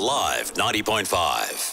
Live 90.5.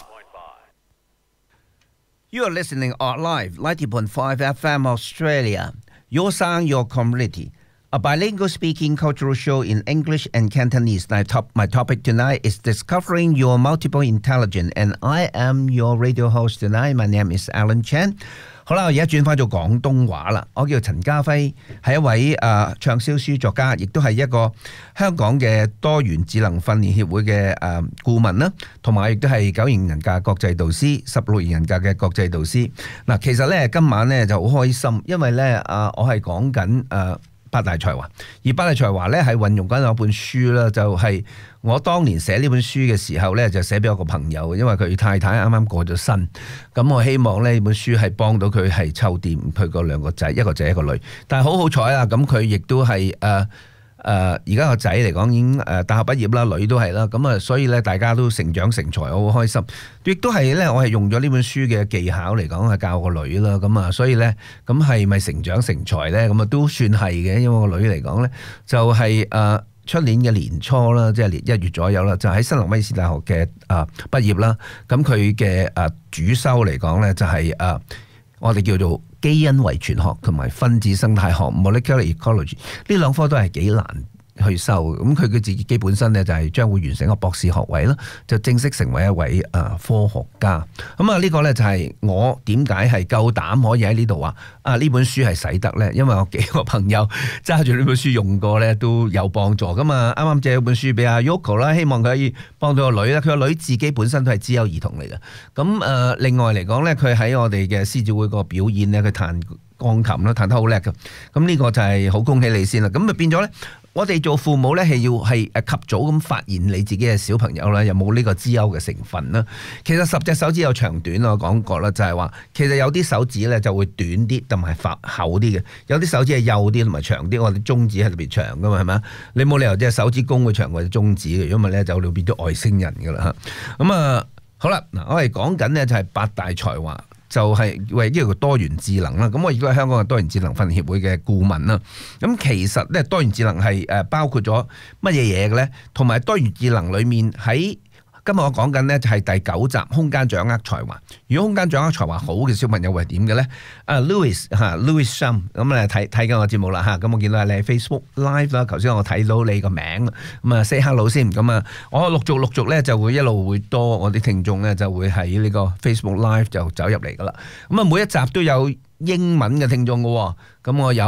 You are listening on Live 90.5 FM Australia. Your sound, your community. A bilingual speaking cultural show in English and Cantonese. My topic tonight is discovering your multiple intelligence, and I am your radio host tonight. My name is Alan Chan. 好啦，我而家轉翻做廣東話啦。我叫陳家輝，係一位暢銷書作家，亦都係一個香港嘅多元智能訓練協會嘅顧問啦，同埋亦都係9型人格國際導師、16型人格嘅國際導師。嗱，其實咧今晚咧就好開心，因為咧我係講緊八大才華，而八大才華咧係運用緊有本書啦，就係我當年寫呢本書嘅時候咧，就寫俾我個朋友，因為佢太太啱啱過咗身，咁我希望呢本書係幫到佢係湊掂佢個兩個仔，一個仔一個女，但係好彩啦，咁佢亦都係而家個仔嚟講已經大學畢業啦，女都係啦，咁所以咧大家都成長成才，我好開心。亦都係咧，我係用咗呢本書嘅技巧嚟講係教個女啦，咁所以咧咁係咪成長成才咧？咁都算係嘅，因為個女嚟講咧就係出年嘅年初啦，即係年1月左右啦，就喺新南威爾士大學嘅畢業啦。咁佢嘅主修嚟講咧就係我哋叫做基因遺傳學同埋分子生態學 （molecular ecology） 呢兩科都係幾難去修，咁佢自己本身咧就係將會完成個博士學位啦，就正式成為一位科學家。咁呢個咧就係我點解係夠膽可以喺呢度話呢本書係使得咧？因為我幾個朋友揸住呢本書用過咧都有幫助。咁啱啱借咗本書俾阿 Yoko 啦，希望佢可以幫到個女啦。佢個女自己本身都係資優兒童嚟嘅。咁另外嚟講咧，佢喺我哋嘅獅子會個表演咧，佢彈鋼琴啦，彈得好叻嘅。咁呢個就係好恭喜你先啦。咁變咗咧。我哋做父母咧係要係及早咁發現你自己嘅小朋友啦，有冇呢個資優嘅成分啦？其實10隻手指有長短，我講過啦，就係話其實有啲手指咧就會短啲同埋厚啲嘅，有啲手指係幼啲同埋長啲。我哋中指係特別長噶嘛，係咪？你冇理由隻手指公會長過隻中指嘅，因為咧就會變咗外星人噶啦嚇。咁好啦，嗱我哋講緊呢就係八大才華。就係為呢個多元智能啦，咁我亦都係香港嘅多元智能訓練協會嘅顧問啦。咁其實咧多元智能係包括咗乜嘢嘢嘅咧？同埋多元智能裏面喺今日我講緊呢就係第9集空間掌握才華。如果空間掌握才華好嘅小朋友會係點嘅咧？Louis Shum 咁睇緊我節目啦嚇，咁我見到你喺 Facebook Live 啦，頭先我睇到你個名，咁say hello 先，咁我陸續咧就會一路會多我啲聽眾咧就會喺呢個 Facebook Live 就走入嚟噶啦。咁每一集都有英文嘅聽眾嘅喎，咁我有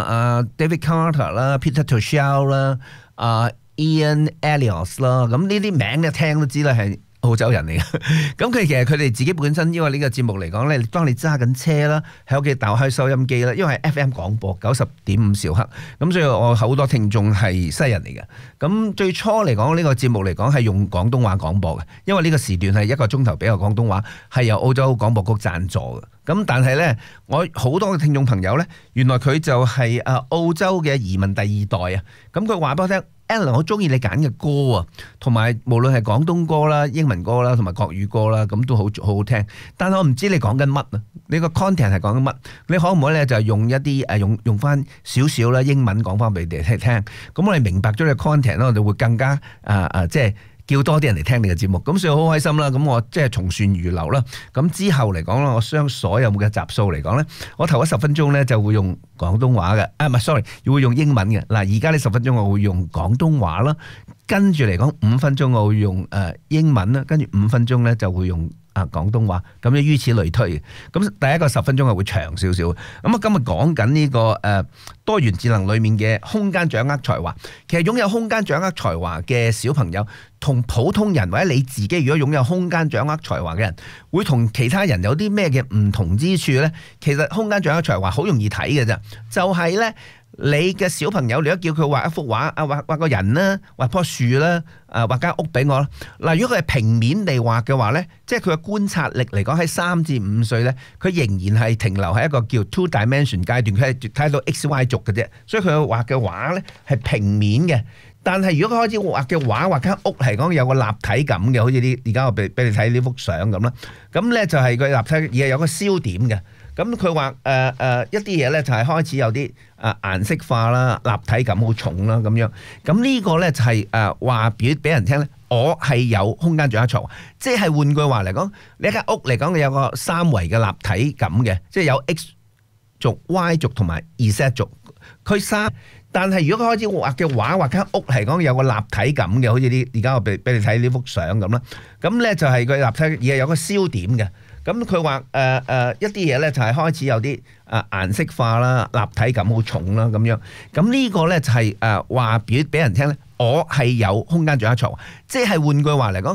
David Carter 啦、Peter Toshel 啦、Ian Elios 啦，咁呢啲名一聽都知啦係澳洲人嚟嘅。咁其實佢哋自己本身因為呢個節目嚟講咧，當你揸緊車啦，喺屋企打開收音機啦，因為係 FM 廣播90.5兆赫，咁所以我好多聽眾係西人嚟嘅。咁最初嚟講呢個節目嚟講係用廣東話廣播嘅，因為呢個時段係1個鐘頭比較廣東話，係由澳洲廣播局贊助嘅。咁但係咧，我好多嘅聽眾朋友咧，原來佢就係澳洲嘅移民第2代啊。咁佢話俾我聽。Alan， 我中意你揀嘅歌啊，同埋無論係廣東歌啦、英文歌啦，同埋國語歌啦，咁都好好聽。但係我唔知你講緊乜啊？你個 content 係講緊乜？你可唔可以咧就用一啲用翻少少啦英文講翻俾你哋聽？咁我哋明白咗你嘅 content 咧，我哋會更加即係。叫多啲人嚟聽你嘅節目，咁所以好開心啦！咁我即係從善如流啦。咁之後嚟講啦，我將所有嘅集數嚟講咧，我頭嗰10分鐘咧就會用廣東話嘅，唔係 sorry， 會用英文嘅。嗱，而家呢10分鐘我會用廣東話啦，跟住嚟講5分鐘我會用英文啦，跟住5分鐘咧就會用廣東話，咁樣於此類推。咁第一個10分鐘係會長少少。咁今日講緊呢個多元智能裏面嘅空間掌握才華。其實擁有空間掌握才華嘅小朋友，同普通人或者你自己如果擁有空間掌握才華嘅人，會同其他人有啲咩嘅唔同之處呢？其實空間掌握才華好容易睇嘅啫，就係呢。你嘅小朋友，你都叫佢畫一幅畫，畫個人啦，畫棵樹啦，畫間屋俾我啦。嗱，如果佢係平面地畫嘅話咧，即係佢嘅觀察力嚟講，喺3至5歲咧，佢仍然係停留喺一個叫 two dimension 階段，佢係睇到 X Y 軸嘅啫。所以佢畫嘅畫咧係平面嘅。但係如果佢開始畫嘅畫，畫間屋係講有個立體感嘅，好似啲而家我俾你睇呢幅相咁啦。咁咧就係佢立體，而係有個焦點嘅。咁佢話一啲嘢咧就係開始有啲顏色化啦、立體感好重啦咁樣。咁呢個咧就係話俾人聽咧， 我係有空間仲有床，即係換句話嚟講，你一間屋嚟講，你有個三維嘅立體感嘅，即係有 X 軸、Y 軸同埋 Z 軸，佢三。但係如果佢開始畫嘅畫，畫間屋係講有個立體感嘅，好似啲而家我俾你睇呢幅相咁啦。咁咧就係佢立體，而係有個焦點嘅。咁佢話一啲嘢咧就係開始有啲顏色化啦，立體感好重啦咁樣。咁呢個咧就係話俾人聽咧，我係有空間仲有床，即係換句話嚟講，